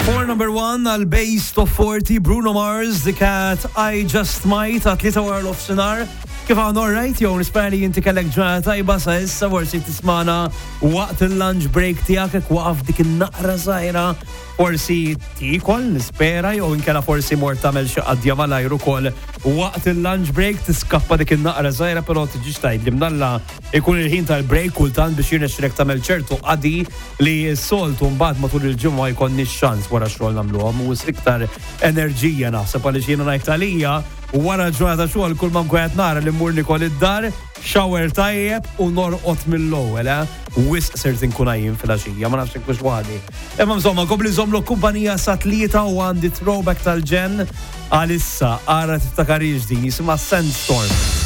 For number 1 għal Base Top 40 Bruno Mars dik kat I Just Might għat 3 wara l-ofsinar. Kif għan alright, jow nispera li jinti kellek ġurnata tajba sa issa forsi tismana waqt il-lunch break tijak ek waqaf dik il-naqra zaħira forsi tikol nispera jew inkella forsi mor tamel xi qadja malajru kol waqt il-lunch break tiskappa dik il-naqra zaħira però tiġix tajd li mnalla ikun il-ħin tal-break kultant biex jirnexxilek tagħmel ċertu qadi li s-soltu mbagħad matul il-ġimgħa jkollni x-xans wara xogħol nagħmluhom u iktar enerġija naħseb għaliex jiena ngħid għalija wara ġurnata xogħol kull ma mkun nara li mmur nikol id-dar, shower tajjeb u norqod mill-ewwel, wisq sirt inkun għajjin fil-għaxija, ma nafx hekk wadi. Imma insomma, kompli żommlu kumpanija sa tlieta u għandi throwback tal-ġen għalissa ara tiftakarix din jisimha Sandstorm.